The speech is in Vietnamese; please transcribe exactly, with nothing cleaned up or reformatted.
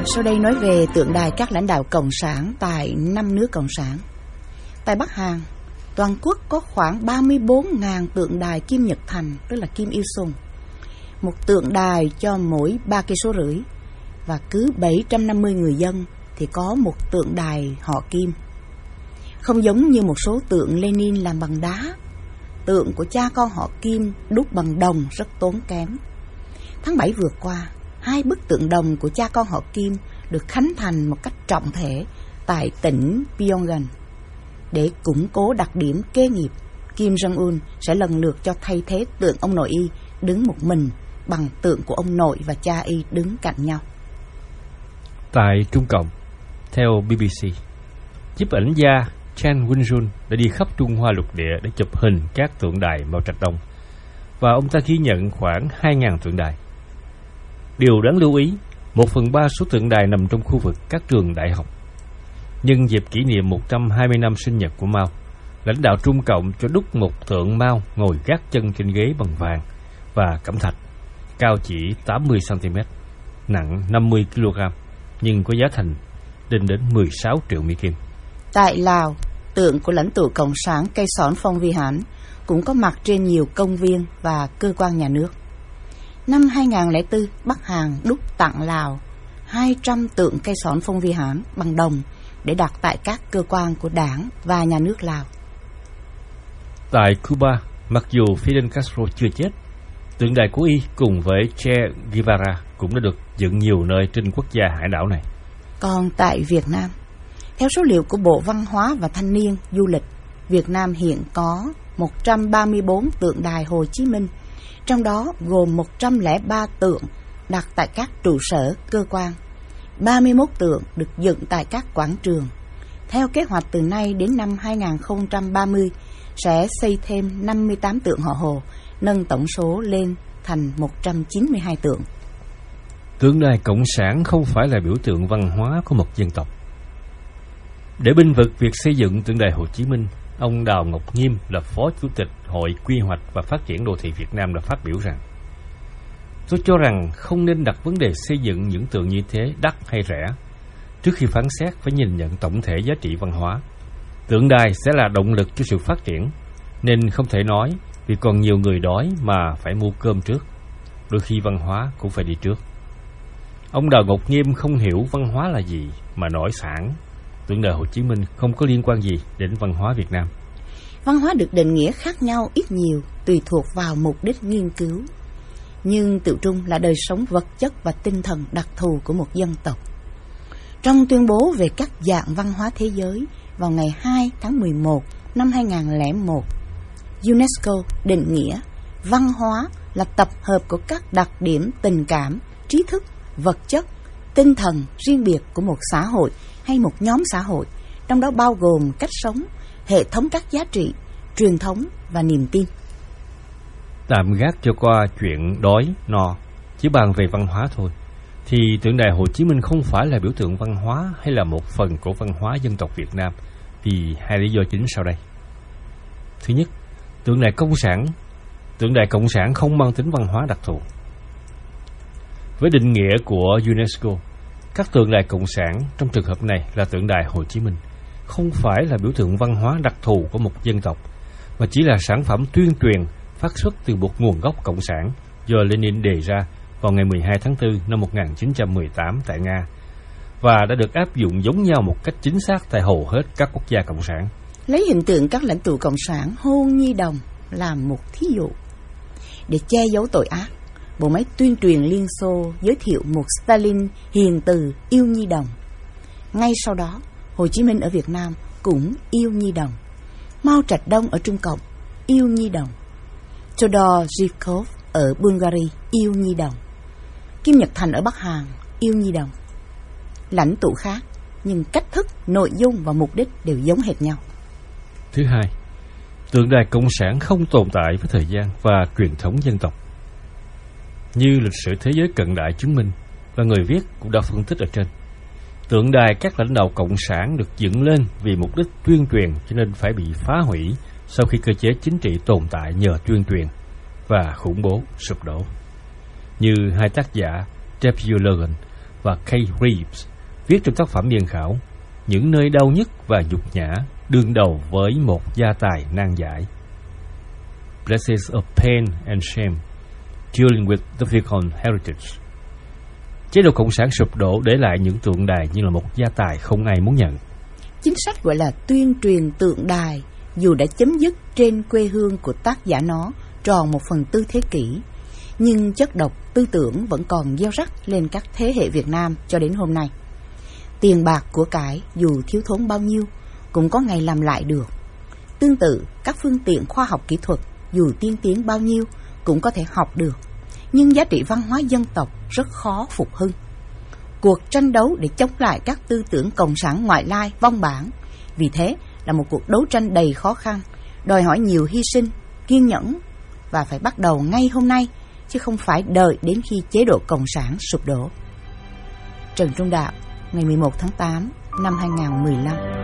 Sau đây nói về tượng đài các lãnh đạo Cộng sản tại năm nước Cộng sản. Tại Bắc Hàn, toàn quốc có khoảng ba mươi bốn nghìn tượng đài kim Nhật Thành, tức là Kim Il Sung. Một tượng đài cho mỗi ba cây số rưỡi, và cứ bảy trăm năm mươi người dân thì có một tượng đài họ Kim. Không giống như một số tượng Lenin làm bằng đá, tượng của cha con họ Kim đúc bằng đồng rất tốn kém. Tháng bảy vừa qua, hai bức tượng đồng của cha con họ Kim được khánh thành một cách trọng thể tại tỉnh Pyongyang. Để củng cố đặc điểm kế nghiệp, Kim Jong-un sẽ lần lượt cho thay thế tượng ông nội y đứng một mình bằng tượng của ông nội và cha y đứng cạnh nhau. Tại Trung Cộng, theo bê bê xê, nhiếp ảnh gia Chan Won-jun đã đi khắp Trung Hoa lục địa để chụp hình các tượng đài Mao Trạch Đông, và ông ta ghi nhận khoảng hai nghìn tượng đài. Điều đáng lưu ý, một phần ba số tượng đài nằm trong khu vực các trường đại học. Nhân dịp kỷ niệm một trăm hai mươi năm sinh nhật của Mao, lãnh đạo Trung Cộng cho đúc một tượng Mao ngồi gác chân trên ghế bằng vàng và cẩm thạch, cao chỉ tám mươi xăng-ti-mét, nặng năm mươi ki lô gam, nhưng có giá thành lên đến mười sáu triệu Mỹ Kim. Tại Lào, tượng của lãnh tụ Cộng sản Cây Sòn Phong Vi Hán cũng có mặt trên nhiều công viên và cơ quan nhà nước. Năm hai nghìn không trăm lẻ bốn, Bắc Hàn đúc tặng Lào hai trăm tượng Cây Sòn Phong Vi Hán bằng đồng để đặt tại các cơ quan của đảng và nhà nước Lào. Tại Cuba, mặc dù Fidel Castro chưa chết, tượng đài của y cùng với Che Guevara cũng đã được dựng nhiều nơi trên quốc gia hải đảo này. Còn tại Việt Nam, theo số liệu của Bộ Văn hóa và Thanh niên Du lịch, Việt Nam hiện có một trăm ba mươi bốn tượng đài Hồ Chí Minh, trong đó gồm một trăm lẻ ba tượng đặt tại các trụ sở cơ quan, ba mươi mốt tượng được dựng tại các quảng trường. Theo kế hoạch từ nay đến năm hai nghìn không trăm ba mươi sẽ xây thêm năm mươi tám tượng họ Hồ, nâng tổng số lên thành một trăm chín mươi hai tượng. Tượng đài Cộng sản không phải là biểu tượng văn hóa của một dân tộc. Để bênh vực việc xây dựng tượng đài Hồ Chí Minh, ông Đào Ngọc Nghiêm là Phó Chủ tịch Hội Quy hoạch và Phát triển Đô thị Việt Nam đã phát biểu rằng: "Tôi cho rằng không nên đặt vấn đề xây dựng những tượng như thế đắt hay rẻ. Trước khi phán xét phải nhìn nhận tổng thể giá trị văn hóa. Tượng đài sẽ là động lực cho sự phát triển, nên không thể nói vì còn nhiều người đói mà phải mua cơm trước. Đôi khi văn hóa cũng phải đi trước." Ông Đào Ngọc Nghiêm không hiểu văn hóa là gì mà nổi sảng. Tượng đài Hồ Chí Minh không có liên quan gì đến văn hóa Việt Nam. Văn hóa được định nghĩa khác nhau ít nhiều tùy thuộc vào mục đích nghiên cứu, nhưng tự trung là đời sống vật chất và tinh thần đặc thù của một dân tộc. Trong tuyên bố về các dạng văn hóa thế giới vào ngày hai tháng mười một năm hai nghìn không trăm lẻ một, UNESCO định nghĩa văn hóa là tập hợp của các đặc điểm tình cảm, trí thức, vật chất, tinh thần riêng biệt của một xã hội hay một nhóm xã hội, trong đó bao gồm cách sống, hệ thống các giá trị, truyền thống và niềm tin. Tạm gác cho qua chuyện đói, no, chỉ bàn về văn hóa thôi, thì tượng đài Hồ Chí Minh không phải là biểu tượng văn hóa hay là một phần của văn hóa dân tộc Việt Nam vì hai lý do chính sau đây. Thứ nhất, tượng đài Cộng sản, tượng đài Cộng sản không mang tính văn hóa đặc thù. Với định nghĩa của UNESCO, các tượng đài Cộng sản trong trường hợp này là tượng đài Hồ Chí Minh không phải là biểu tượng văn hóa đặc thù của một dân tộc, mà chỉ là sản phẩm tuyên truyền phát xuất từ một nguồn gốc cộng sản do Lenin đề ra vào ngày mười hai tháng tư năm một nghìn chín trăm mười tám tại Nga, và đã được áp dụng giống nhau một cách chính xác tại hầu hết các quốc gia cộng sản. Lấy hình tượng các lãnh tụ cộng sản hôn nhi đồng làm một thí dụ. Để che giấu tội ác, bộ máy tuyên truyền Liên Xô giới thiệu một Stalin hiền từ yêu nhi đồng. Ngay sau đó, Hồ Chí Minh ở Việt Nam cũng yêu nhi đồng. Mao Trạch Đông ở Trung Cộng yêu nhi đồng. Todor Zhivkov ở Bulgaria yêu nhi đồng. Kim Nhật Thành ở Bắc Hàn yêu nhi đồng. Lãnh tụ khác, nhưng cách thức, nội dung và mục đích đều giống hệt nhau. Thứ hai, tượng đài Cộng sản không tồn tại với thời gian và truyền thống dân tộc. Như lịch sử thế giới cận đại chứng minh và người viết cũng đã phân tích ở trên, tượng đài các lãnh đạo Cộng sản được dựng lên vì mục đích tuyên truyền, cho nên phải bị phá hủy sau khi cơ chế chính trị tồn tại nhờ tuyên truyền và khủng bố sụp đổ. Như hai tác giả Jeff Logan và Kay Reeves viết trong tác phẩm biên khảo những nơi đau nhất và nhục nhã đương đầu với một gia tài nan giải. Places of Pain and Shame, Dealing with the Viacom Heritage. Chế độ cộng sản sụp đổ để lại những tượng đài như là một gia tài không ai muốn nhận. Chính sách gọi là tuyên truyền tượng đài dù đã chấm dứt trên quê hương của tác giả nó tròn một phần tư thế kỷ, nhưng chất độc tư tưởng vẫn còn gieo rắc lên các thế hệ Việt Nam cho đến hôm nay. Tiền bạc của cải dù thiếu thốn bao nhiêu cũng có ngày làm lại được. Tương tự, các phương tiện khoa học kỹ thuật dù tiên tiến bao nhiêu cũng có thể học được, nhưng giá trị văn hóa dân tộc rất khó phục hưng. Cuộc tranh đấu để chống lại các tư tưởng cộng sản ngoại lai vong bản vì thế là một cuộc đấu tranh đầy khó khăn, đòi hỏi nhiều hy sinh, kiên nhẫn và phải bắt đầu ngay hôm nay, chứ không phải đợi đến khi chế độ cộng sản sụp đổ. Trần Trung Đạo, ngày mười một tháng tám năm hai nghìn không trăm mười lăm.